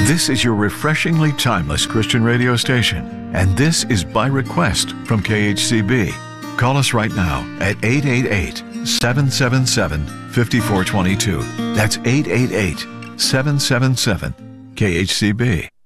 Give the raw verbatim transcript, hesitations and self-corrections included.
This is your refreshingly timeless Christian radio station, and this is by request from K H C B. Call us right now at eight eight eight, seven seven seven, five four two two. That's eight eight eight, seven seven seven, K H C B.